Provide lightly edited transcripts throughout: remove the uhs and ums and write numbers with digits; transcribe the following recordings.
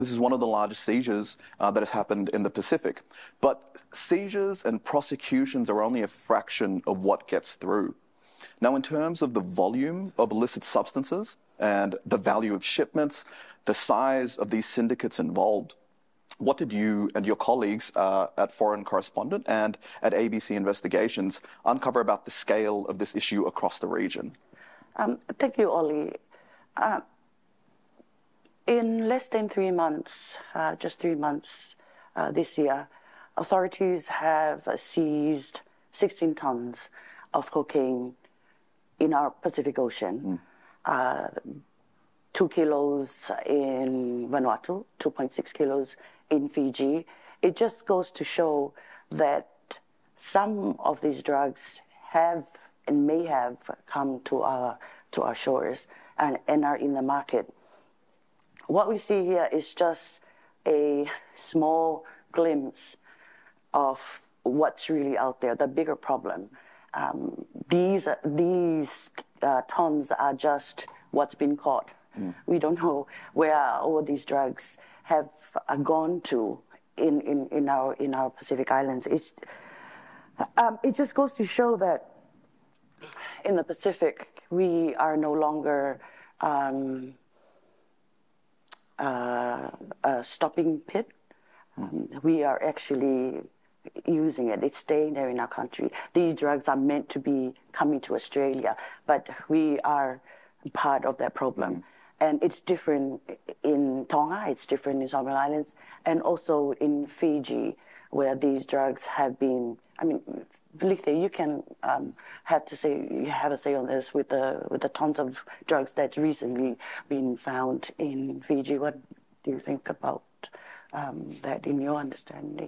This is one of the largest seizures that has happened in the Pacific. But seizures and prosecutions are only a fraction of what gets through. Now, in terms of the volume of illicit substances and the value of shipments, the size of these syndicates involved, what did you and your colleagues at Foreign Correspondent and at ABC Investigations uncover about the scale of this issue across the region? Thank you, Ollie. In less than 3 months, just 3 months this year, authorities have seized 16 tons of cocaine in our Pacific Ocean. 2 kilos in Vanuatu, 2.6 kilos in Fiji. It just goes to show that some of these drugs have and may have come to our shores and are in the market. What we see here is just a small glimpse of what's really out there, the bigger problem. These tons are just what's been caught. We don't know where all these drugs have gone to in our Pacific Islands. It just goes to show that in the Pacific we are no longer a stopping pit. We are actually using it. It's staying there in our country. These drugs are meant to be coming to Australia, but we are part of that problem. And it's different in Tonga, it's different in Solomon Islands, and also in Fiji, where these drugs have been, I mean, Lise, you can have a say on this with the tons of drugs that's recently been found in Fiji. What do you think about that in your understanding?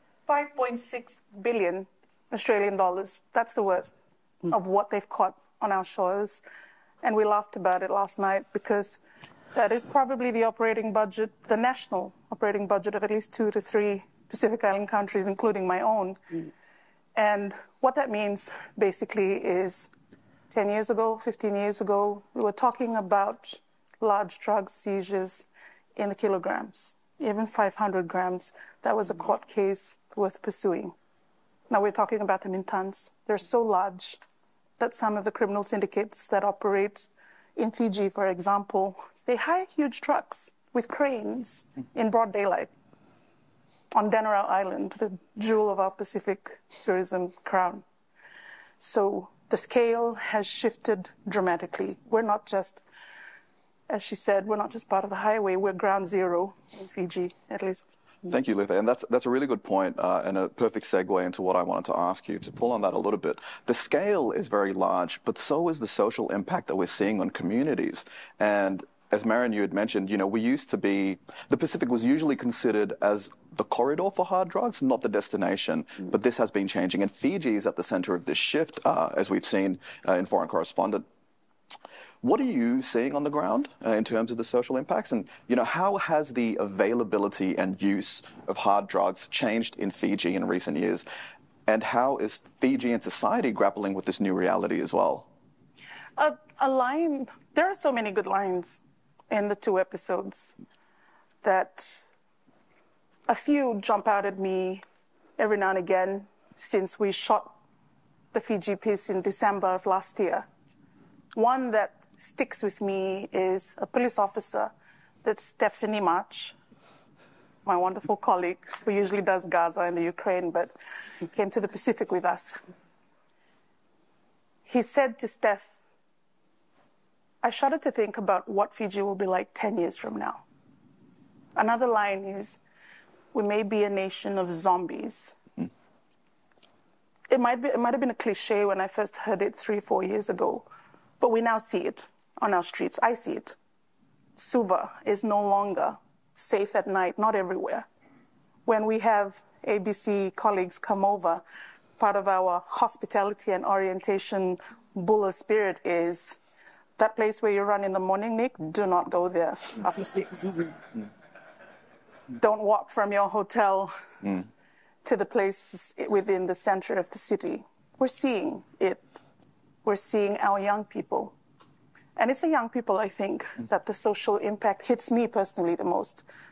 5.6 billion Australian dollars. That's the worth of what they've caught on our shores. And we laughed about it last night because that is probably the operating budget, the national operating budget of at least 2 to 3 Pacific Island countries, including my own. And what that means basically is 10 years ago, 15 years ago, we were talking about large drug seizures in the kilograms, even 500 grams. That was a court case worth pursuing. Now we're talking about them in tons. They're so large that some of the criminal syndicates that operate in Fiji, for example, they hire huge trucks with cranes in broad daylight on Denarau Island, the jewel of our Pacific tourism crown. So the scale has shifted dramatically. We're not just, as she said, we're not just part of the highway, we're ground zero in Fiji, at least. Thank you, Litha. And that's a really good point and a perfect segue into what I wanted to ask you, to pull on that a little bit. The scale is very large, but so is the social impact that we're seeing on communities. And as Marion, you had mentioned, we used to be, the Pacific was usually considered as the corridor for hard drugs, not the destination. But this has been changing. And Fiji is at the center of this shift, as we've seen in Foreign Correspondent. What are you seeing on the ground in terms of the social impacts? And, how has the availability and use of hard drugs changed in Fiji in recent years? And how is Fijian society grappling with this new reality as well? There are so many good lines in the 2 episodes that a few jump out at me every now and again since we shot the Fiji piece in December of last year. One that sticks with me is a police officer, that's Stephanie March, my wonderful colleague, who usually does Gaza and the Ukraine, but came to the Pacific with us. He said to Steph, I shudder to think about what Fiji will be like 10 years from now. Another line is, we may be a nation of zombies. It might have been a cliche when I first heard it 3-4 years ago, but we now see it on our streets. I see it. Suva is no longer safe at night, not everywhere. When we have ABC colleagues come over, part of our hospitality and orientation Bula spirit is that place where you run in the morning, Nick, do not go there after 6. Don't walk from your hotel to the place within the center of the city. We're seeing it. We're seeing our young people. And it's the young people, I think, that the social impact hits me personally the most.